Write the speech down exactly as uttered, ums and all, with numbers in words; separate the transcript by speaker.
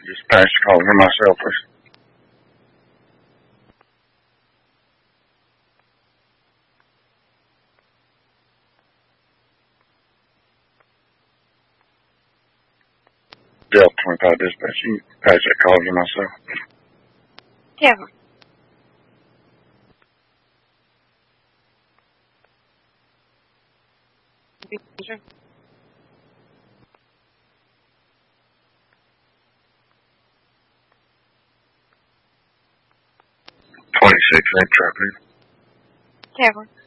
Speaker 1: Dispatch calling for myself, please. Delta twenty-five dispatch. You can patch that call to myself.
Speaker 2: Yeah. Sure.
Speaker 1: twenty-six, that traffic.
Speaker 2: Tavern.